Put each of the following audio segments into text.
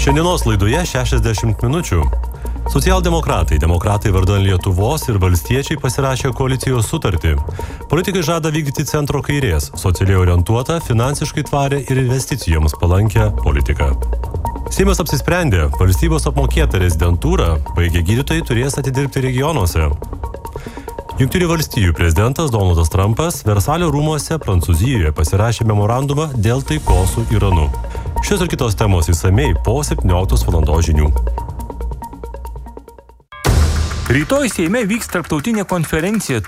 Šiandienos laidoje 60 minučių. Socialdemokratai, demokratai vardan Lietuvos ir valstiečiai pasirašė koalicijos sutartį. Politikai žada vykdyti centro kairės, socialiai orientuotą, finansiškai tvarę ir investicijoms palankę politiką. Seimas apsisprendė, valstybės apmokėtą rezidentūrą baigę gydytojai turės atidirbti regionuose. Jungtinių valstijų prezidentas Donaldas Trumpas Versalio rūmuose Prancūzijoje pasirašė memorandumą dėl taikos su Iranu. Šios ir kitos temos išsamiai po 17 val. Žinių. Rytoj Seime vyks tarptautinė konferencija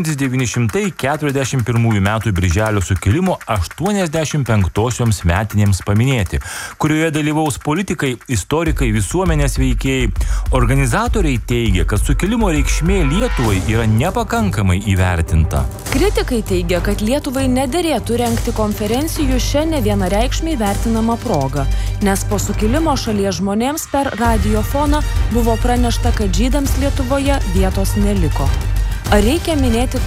1941 metų Birželio sukilimo 85-osioms metinėms paminėti, kurioje dalyvaus politikai, istorikai, visuomenės veikėjai. Organizatoriai teigia, kad sukilimo reikšmė Lietuvai yra nepakankamai įvertinta. Kritikai teigia, kad Lietuvai nederėtų rengti konferencijų šią nevienareikšmiai vertinamą progą, nes po sukilimo šalies žmonėms per radiofoną buvo pranešta, kad žydams Lietuvoje vietos neliko. Ar reikia minėti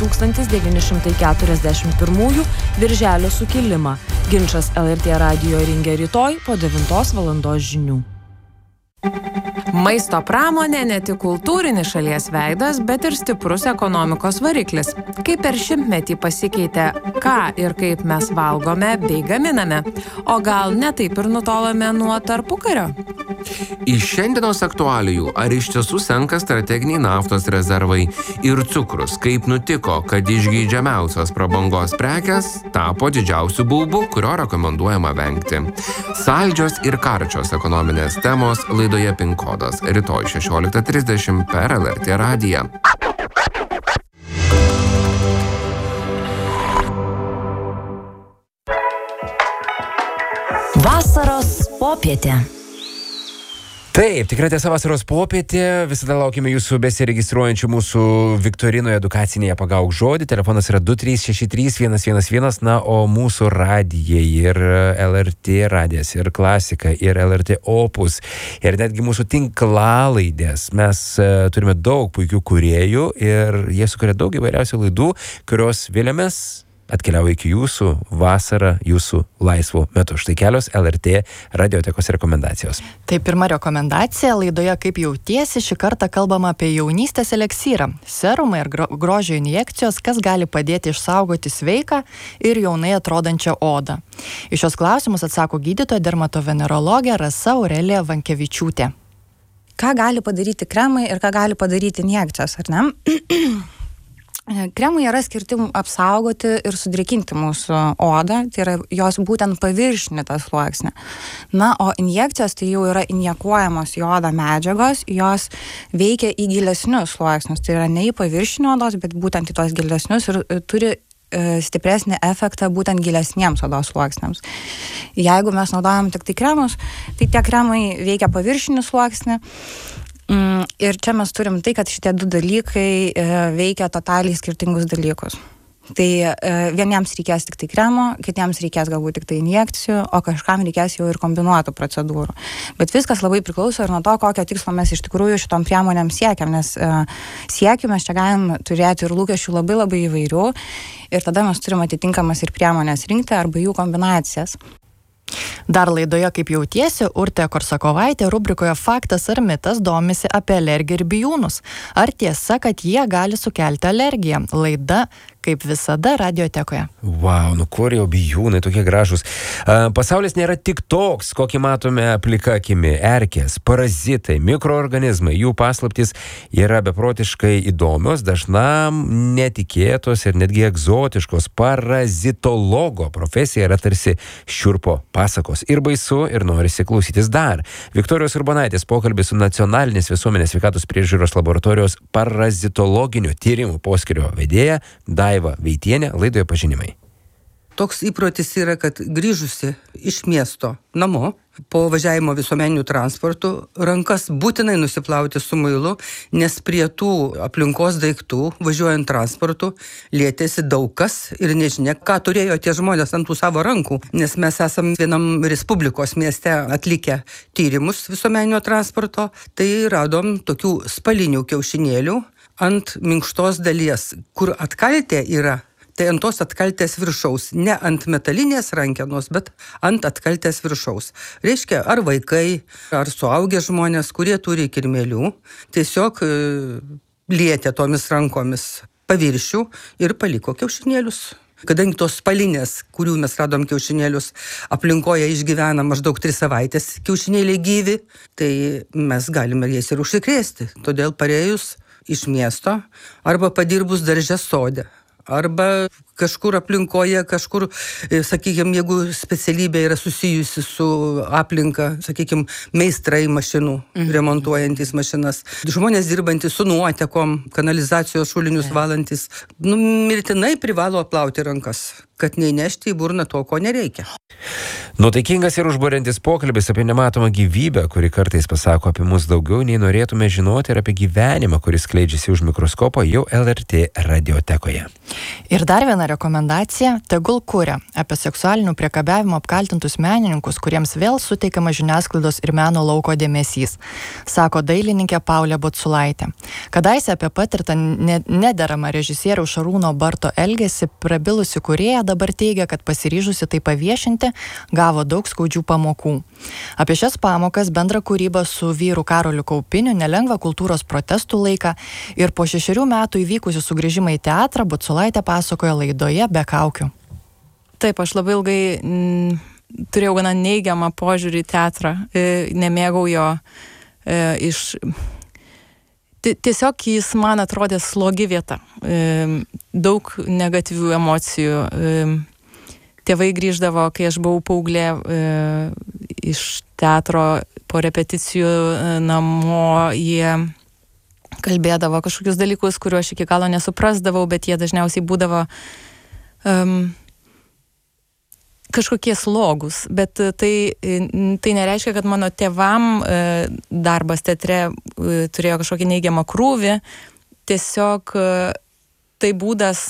1941 Birželio sukilimą? Ginčas LRT radijo ringe rytoj po 9 val. Žinių. Maisto pramonė ne tik kultūrinis šalies veidas, bet ir stiprus ekonomikos variklis. Kaip per šimtmetį pasikeitė, ką ir kaip mes valgome bei gaminame, o gal ne taip ir nutolome nuo tarpukario? Iš šiandienos aktualijų, ar iš tiesų senka strateginiai naftos rezervai ir cukrus, kaip nutiko, kad išgeidžiamiausios prabangos prekės tapo didžiausiu baubu, kurio rekomenduojama vengti. Saldžios ir karčios ekonominės temos laidoje Pin kodas rytoj 16:30 per LRT radiją. Vasaros popietė. Taip, tikrai tiesa, vasaros popietė. Visada laukime jūsų besiregistruojančių mūsų viktorinoje edukacinėje Pagauk žodį. Telefonas yra 2363 111, na, o mūsų radijai ir LRT radijas, ir Klasika, ir LRT Opus, ir netgi mūsų tinklalaidės. Mes turime daug puikių kūrėjų ir jie sukuria daug įvairiausių laidų, kurios vėliamės atkeliauja iki jūsų vasarą, jūsų laisvų metų. Štai kelios LRT radiotekos rekomendacijos. Tai pirma rekomendacija laidoje Kaip jautiesi, šį kartą kalbama apie jaunystės eliksyrą. Serumai ir grožio injekcijos, kas gali padėti išsaugoti sveiką ir jaunai atrodančią odą. Į šios klausimus atsako gydytoja dermatovenerologė Rasa Aurelija Vankevičiūtė. Ką gali padaryti kremai ir ką gali padaryti injekcijos, ar ne? Kremai yra skirti apsaugoti ir sudrėkinti mūsų odą, tai yra jos būtent paviršinį tą sluoksnį. Na, o injekcijos tai jau yra injekuojamos į odą medžiagos, jos veikia į gilesnius sluoksnius, tai yra ne į paviršinį odos, bet būtent į tos gilesnius ir turi stipresnį efektą būtent gilesniems odos sluoksniams. Jeigu mes naudojam tik tai kremus, tai tie kremai veikia paviršinį sluoksnį. Ir čia mes turim tai, kad šitie du dalykai veikia totaliai skirtingus dalykus. Tai vieniems reikės tik tai kremo, kitiems reikės galbūt tik tai injekcijų, o kažkam reikės jau ir kombinuotų procedūrų. Bet viskas labai priklauso ir nuo to, kokio tikslo mes iš tikrųjų šitom priemonėm siekiam, nes siekiu mes čia galim turėti ir lūkesčių labai labai įvairių ir tada mes turim atitinkamas ir priemonės rinkti arba jų kombinacijas. Dar laidoje Kaip jautiesi, Urtė Korsakovaitė rubrikoje Faktas ar mitas domisi apie alergiją ir bijūnus. Ar tiesa, kad jie gali sukelti alergiją? Laida kaip visada radiotekoje. Wow, nu kur jau bijūnai tokie gražūs. Pasaulis nėra tik toks, kokį matome plika akimi. Erkės, parazitai, mikroorganizmai, jų paslaptys yra beprotiškai įdomios, dažnam netikėtos ir netgi egzotiškos. Parazitologo profesija yra tarsi šiurpo pasakos. Ir baisu, ir norisi klausytis dar. Viktorijos Urbonaitės pokalbis su Nacionalinės visuomenės sveikatos priežiūros laboratorijos parazitologinių tyrimų poskyrio vedėja Daiva Veitienė laidoje Pažinimai. Toks įprotis yra, kad grįžusi iš miesto namo, po važiavimo visuomeniniu transportu, rankas būtinai nusiplauti su muilu, nes prie tų aplinkos daiktų, važiuojant transportu, lietėsi daug kas ir nežinia, ką turėjo tie žmonės ant tų savo rankų, nes mes esam vienam Respublikos mieste atlikę tyrimus visuomeninio transporto, tai radom tokių spalinių kiaušinėlių ant minkštos dalies, kur atkaltė yra tai ant tos atkaltės viršaus. Ne ant metalinės rankenos, bet ant atkaltės viršaus. Reiškia, ar vaikai, ar suaugę žmonės, kurie turi kirmėlių, tiesiog lietė tomis rankomis paviršių ir paliko kiaušinėlius. Kadangi tos spalinės, kurių mes radom kiaušinėlius, aplinkoje išgyvena maždaug 3 savaitės kiaušinėliai gyvi, tai mes galime jais ir užsikrėsti. Todėl parėjus iš miesto arba padirbus darže sode, arba kažkur aplinkoje, kažkur, sakykime, jeigu specialybė yra susijusi su aplinka, sakykime, meistrai mašinų, remontuojantis mašinas, žmonės dirbantys su nuotekom, kanalizacijos šulinius valantys, mirtinai privalo plauti rankas, kad neįnešti į burną to, ko nereikia. Nuotaikingas ir užburiantis pokalbis apie nematomą gyvybę, kuri kartais pasako apie mus daugiau, nei norėtume žinoti, ir apie gyvenimą, kuris skleidžiasi už mikroskopo, jau LRT radiotekoje. Ir dar viena rekomendacija – tegul kuria apie seksualinių priekabiavimo apkaltintus menininkus, kuriems vėl suteikiama žiniasklaidos ir meno lauko dėmesys, sako dailininkė Paulė Boculaitė. Kadaise apie patirtą nederamą režisieriaus Šarūno Barto elgesį prabilusi kūrėja dabar teigia, kad pasiryžusi tai paviešinti, gavo daug skaudžių pamokų. Apie šias pamokas, bendrą kūrybą su vyru Karoliu Kaupiniu, nelengvą kultūros protestų laiką ir po 6 metų įvykusių sugrįžimą į teatrą Boculaitė pasakoja laidoje Be kaukių. Taip, aš labai ilgai turėjau gana neigiamą požiūrį į teatrą, nemėgau jo tiesiog jis man atrodė slogi vieta, daug negatyvių emocijų. Tėvai grįždavo, kai aš buvau paauglė, iš teatro po repeticijų namo, jie kalbėdavo kažkokius dalykus, kuriuos aš iki galo nesuprasdavau, bet jie dažniausiai būdavo kažkokie slogus. Bet tai nereiškia, kad mano tėvam darbas teatre turėjo kažkokį neigiamą krūvį. Tiesiog tai būdas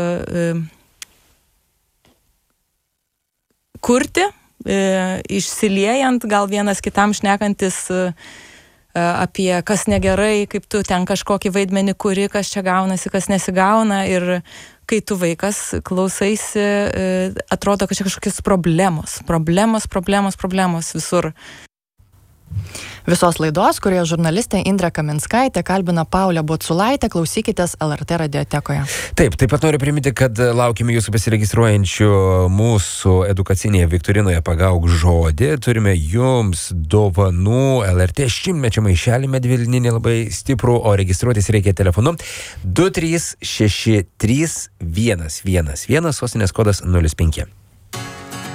kurti, išsiliejant, gal vienas kitam šnekantis apie kas negerai, kaip tu ten kažkokį vaidmenį kuri, kas čia gaunasi, kas nesigauna, ir kai tu vaikas klausaisi, atrodo, kad čia kažkokios problemos visur. Visos laidos, kurioje žurnalistė Indrė Kaminskaitė kalbina Paulę Boculaitę, klausykitės LRT radiotekoje. Taip pat noriu priminti, kad laukime jūsų besiregistruojančių mūsų edukacinėje viktorinoje Pagauk žodį. Turime jums dovanų LRT 100-mečio maišelį medvilninį, labai stiprų, o registruotis reikia telefonu 2363111, sostinės kodas 05.